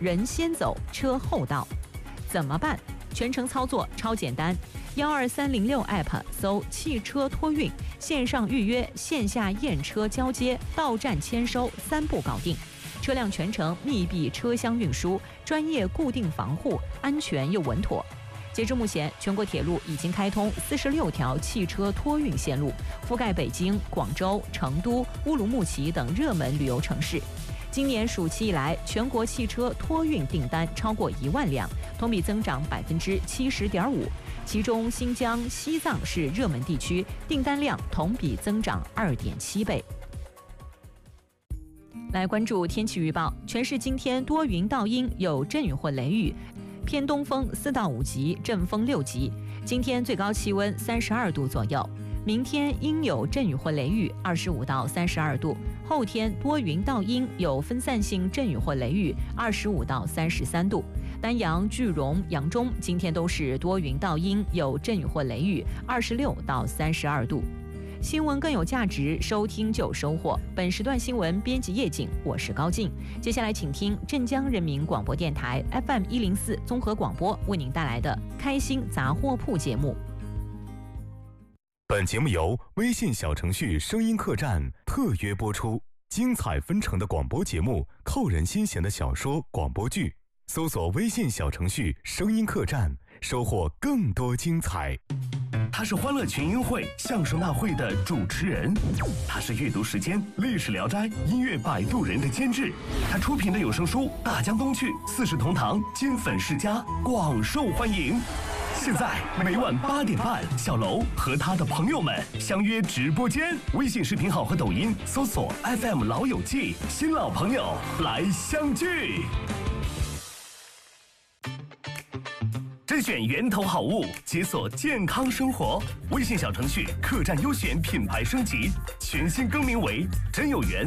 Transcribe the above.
人先走，车后到。怎么办？全程操作超简单，12306 App 搜汽车托运，线上预约，线下验车交接，到站签收，3步搞定。车辆全程密闭车厢运输，专业固定防护，安全又稳妥。截至目前，全国铁路已经开通46条汽车托运线路，覆盖北京、广州、成都、乌鲁木齐等热门旅游城市。今年暑期以来，全国汽车托运订单超过1万辆，同比增长70.5%，其中新疆、西藏是热门地区，订单量同比增长2.7倍。来关注天气预报，全市今天多云到阴，有阵雨或雷雨，偏东风4到5级，阵风6级。今天最高气温32度左右，明天阴有阵雨或雷雨，25到32度。后天多云到阴，有分散性阵雨或雷雨，25到33度。丹阳、句容、扬中今天都是多云到阴，有阵雨或雷雨，26到32度。新闻更有价值，收听就有收获。本时段新闻编辑叶景，我是高静。接下来请听镇江人民广播电台 FM104 综合广播为您带来的开心杂货铺节目。 本节目由微信小程序声音客栈特约播出，精彩纷呈的广播节目，扣人心弦的小说广播剧，搜索微信小程序声音客栈，收获更多精彩。 他是欢乐群英会相声大会的主持人，他是阅读时间历史聊斋音乐摆渡人的监制，他出品的有声书《大江东去》《四世同堂》金粉世家广受欢迎。现在每晚8点半，小楼和他的朋友们相约直播间，微信视频号和抖音搜索 FM 老友记，新老朋友来相聚。甄选源头好物，解锁健康生活。微信小程序客栈优选品牌升级，全新更名为真有缘